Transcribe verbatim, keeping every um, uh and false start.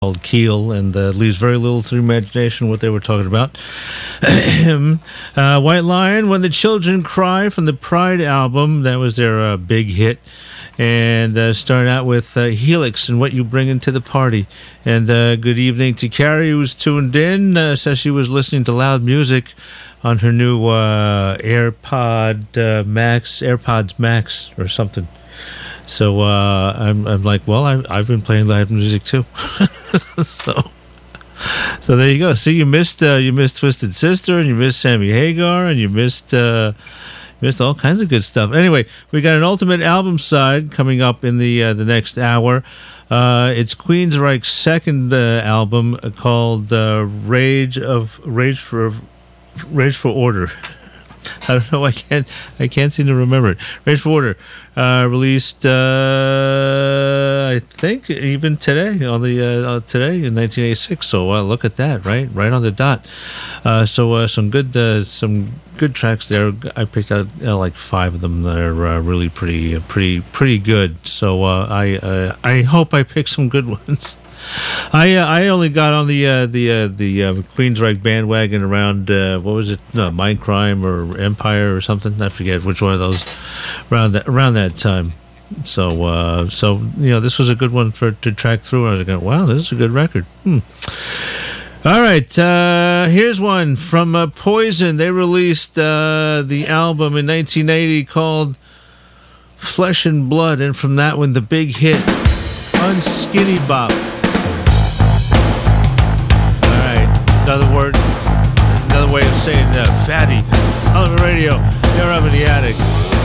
called Keel, and uh, leaves very little to the imagination what they were talking about. uh, White Lion, When the Children Cry, from the Pride album. That was their uh, big hit. And uh, starting out with uh, Helix and What You Bring Into the Party. And uh, good evening to Carrie, who's tuned in. Uh, says she was listening to loud music on her new uh, AirPod uh, Max, AirPods Max or something. So uh, I'm, I'm like, well, I've, I've been playing live music too. so, so there you go. See, you missed uh, you missed Twisted Sister, and you missed Sammy Hagar, and you missed uh, missed all kinds of good stuff. Anyway, we got an ultimate album side coming up in the uh, the next hour. Uh, it's Queensryche's second uh, album called uh, Rage of Rage for Rage for Order. I don't know. I can't. I can't seem to remember it. Rage for Order, uh, released, uh, I think, even today on the uh, today in nineteen eighty-six. So uh, look at that, right, right on the dot. Uh, so uh, some good, uh, some good tracks there. I picked out uh, like five of them that are uh, really pretty, uh, pretty, pretty good. So uh, I, uh, I hope I picked some good ones. I uh, I only got on the uh, the uh, the uh, Queensryche bandwagon around uh, what was it? No, Mindcrime or Empire or something. I forget which one of those. Around that around that time. So uh, so you know, this was a good one for to track through. I was going, wow, this is a good record. Hmm. All right, uh, here's one from uh, Poison. They released uh, the album in nineteen eighty called Flesh and Blood, and from that one, the big hit Unskinny Bop. Another word, another way of saying uh, fatty. It's on the radio. You're up in the attic.